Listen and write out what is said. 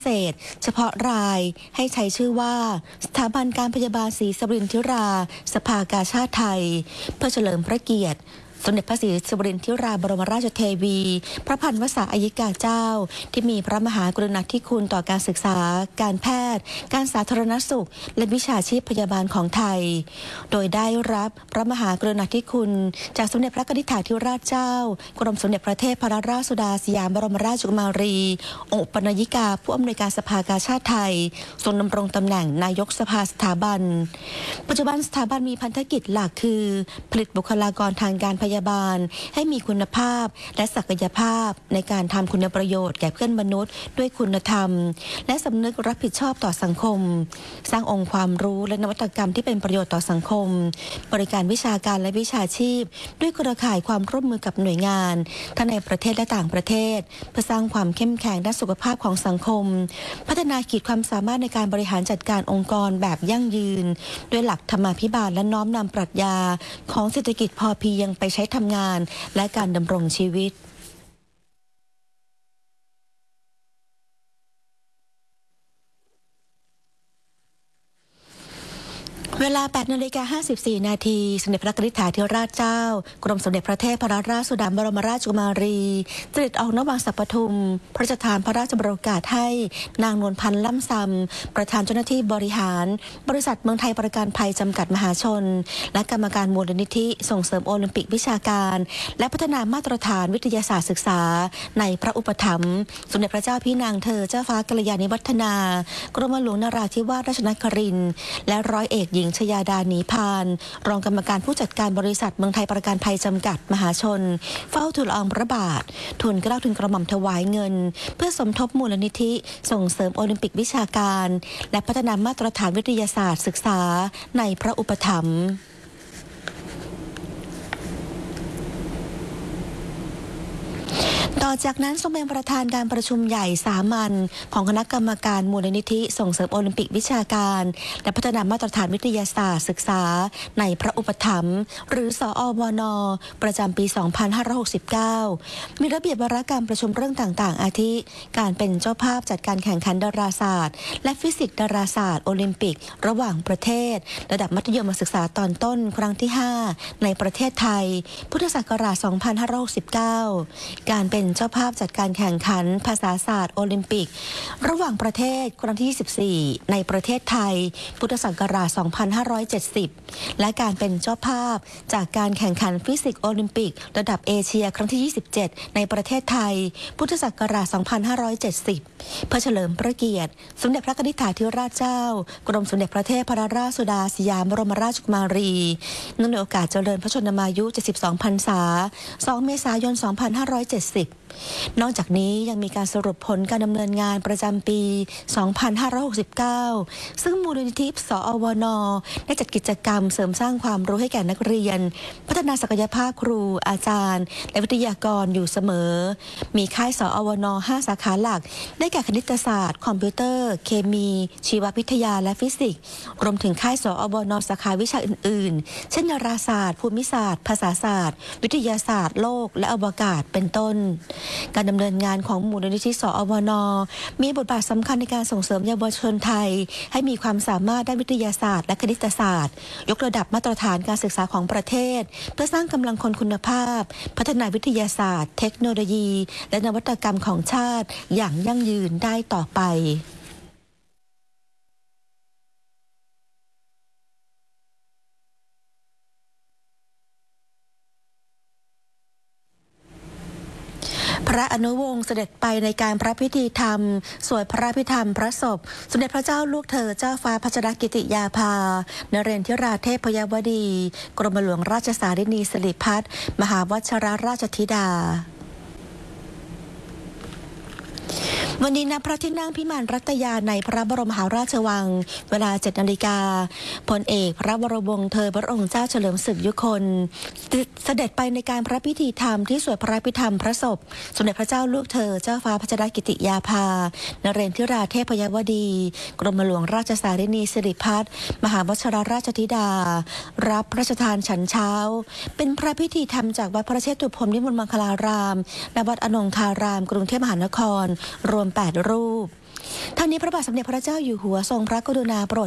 เศษเฉพาะรายให้ใช้ชื่อว่าสถาบันการพยาบาลศรีสบรินทิราสภากาชาดไทยเพื่อเฉลิมพระเกียรติสมเด็จพระศรีสบรินทิราบรมราชเทวีพระพันวษาอัยกาเจ้าที่มีพระมหากรุณาธิคุณต่อการศึกษาการแพทย์การสาธารณสุขและวิชาชีพพยาบาลของไทยโดยได้รับพระมหากรุณาธิคุณจากสมเด็จพระกนิษฐาธิราชเจ้ากรมสมเด็จพระเทพรัตนราชสุดาสยามบรมราชกุมารีองค์อุปนยิกาผู้อำนวยการสภากาชาดไทยทรงดำรงตำแหน่งนายกสภาสถาบันปัจจุบันสถาบันมีพันธกิจหลักคือผลิตบุคลากรทางการพยาบาลให้มีคุณภาพและศักยภาพในการทำคุณประโยชน์แก่เพื่อนมนุษย์ด้วยคุณธรรมและสำนึกรับผิดชอบต่อสังคมสร้างองค์ความรู้และนวัตกรรมที่เป็นประโยชน์ต่อสังคมบริการวิชาการและวิชาชีพด้วยเครือข่ายความร่วมมือกับหน่วยงานทั้งในประเทศและต่างประเทศเพื่อสร้างความเข้มแข็งด้านสุขภาพของสังคมพัฒนาขีดความสามารถในการบริหารจัดการองค์กรแบบยั่งยืนด้วยหลักธรรมาภิบาลและน้อมนำปรัชญาของเศรษฐกิจพอเพียงไปใช้ทำงานและการดำรงชีวิตเวลา 8:54 นาทีสมเด็จพระกนิษฐาธิราชเจ้ากรมสมเด็จพระเทพรัตนราชสุดาบรมราชกุมารีเสด็จออกณวังสัปทุมพระราชทานพระราชบรโอกาสให้นางนวลพันธ์ล่ำซำประธานเจ้าหน้าที่บริหารบริษัทเมืองไทยประกันภัยจำกัดมหาชนและกรรมการมูลนิธิส่งเสริมโอลิมปิกวิชาการและพัฒนามาตรฐานวิทยาศาสตร์ศึกษาในพระอุปถัมภ์สมเด็จพระเจ้าพี่นางเธอเจ้าฟ้ากัลยาณิวัฒนากรมหลวงนราธิวาสราชนครินทร์และร้อยเอกหญิงชยาดาหนีพานรองกรรมการผู้จัดการบริษัทเมืองไทยประกันภัยจำกัดมหาชนเฝ้าทูลละอองพระบาททูลเกล้าทูลกระหม่อมถวายเงินเพื่อสมทบมูลนิธิส่งเสริมโอลิมปิกวิชาการและพัฒนามาตรฐานวิทยาศาสตร์ศึกษาในพระอุปถัมภ์ต่อจากนั้นทรงเป็นประธานการประชุมใหญ่สามัญของคณะกรรมการมูลนิธิส่งเสริมโอลิมปิกวิชาการและพัฒนามาตรฐานวิทยาศาสตร์ศึกษาในพระอุปถัมภ์หรือสอวน ประจำปี 2569 มีระเบียบวาระการประชุมเรื่องต่างๆอาทิการเป็นเจ้าภาพจัดการแข่งขันดาราศาสตร์และฟิสิกส์ดาราศาสตร์โอลิมปิกระหว่างประเทศระดับมัธยมศึกษาตอนต้นครั้งที่ 5 ในประเทศไทยพุทธศักราช 2569 การเป็นเจ้าภาพจัดการแข่งขันภาษาศาสตร์โอลิมปิกระหว่างประเทศครั้งที่ 24 ในประเทศไทยพุทธศักราช 2570 และการเป็นเจ้าภาพจากการแข่งขันฟิสิกส์โอลิมปิกระดับเอเชียครั้งที่ 27 ในประเทศไทยพุทธศักราช 2570 เพื่อเฉลิมพระเกียรติสมเด็จพระกนิษฐาธิราชเจ้ากรมสมเด็จพระเทพรัตนราชสุดาสยามบรมราชกุมารีเนื่องในโอกาสเจริญพระชนมายุ 72 พรรษา 2 เมษายน 2570 นอกจากนี้ยังมีการสรุปผลการดำเนินงานประจำปี 2569 ซึ่งมูลนิธิสอวน ได้จัดกิจกรรมเสริมสร้างความรู้ให้แก่นักเรียนพัฒนาศักยภาพครูอาจารย์และวิทยากรอยู่เสมอมีค่ายสอวน 5 สาขาหลักได้แก่คณิตศาสตร์คอมพิวเตอร์เคมีชีววิทยาและฟิสิกส์รวมถึงค่ายสอวน สาขาวิชาอื่นๆเช่นดาราศาสตร์ภูมิศาสตร์ภาษาศาสตร์วิทยาศาสตร์โลกและอวกาศเป็นต้นการดำเนินงานของมูลนิธิสอวน มีบทบาทสำคัญในการส่งเสริมเยาวชนไทยให้มีความสามารถด้านวิทยาศาสตร์และคณิตศาสตร์ยกระดับมาตรฐานการศึกษาของประเทศเพื่อสร้างกำลังคนคุณภาพพัฒนาวิทยาศาสตร์เทคโนโลยีและนวัตกรรมของชาติอย่างยั่งยืนได้ต่อไปพระอนุวงศ์เสด็จไปในการพระพิธีธรรมสวดพระพิธรรมพระศพสมเด็จพระเจ้าลูกเธอเจ้าฟ้าพัชรกิติยาภานเรนทิราเทพยวดีกรมหลวงราชสารินีสิริพัฒน์มหาวชิรราชธิดาวันนี้ณพระที่นั่งพิมานรัตยาในพระบรมมหาราชวังเวลา 7 นาฬิกาพลเอกพระวรวงศ์เธอพระองค์เจ้าเฉลิมศึกยุคนเสด็จไปในการพระพิธีธรรมที่สวดพระพิธรรมพระศพสมเด็จพระเจ้าลูกเธอเจ้าฟ้าพัชรกิติยาภานเรนทิราเทพยวดีกรมหลวงราชสารินีสิริพัฒน์มหาวชิรราชธิดารับพระราชทานฉันเช้าเป็นพระพิธีธรรมจากวัดพระเชตุพนวิมลมังคลารามและวัดอนงคารามกรุงเทพมหานครรวม8 รูปทั้งนี้พระบาทสมเด็จพระเจ้าอยู่หัวทรงพระกรุณาโปร